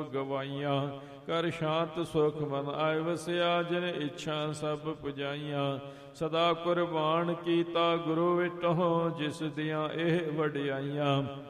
ਗਵਾਈਆਂ। ਕਰ ਸ਼ਾਂਤ ਸੁਖ ਮਨ ਆਇ ਵਸਿਆ, ਜਿਨ ਇੱਛਾ ਸਭ ਪੁਜਾਈਆਂ। ਸਦਾ ਕੁਰਬਾਨ ਕੀਤਾ ਗੁਰੂ ਵਿਟਹੁ, ਜਿਸ ਦੀਆਂ ਇਹ ਵਡਿਆਈਆਂ।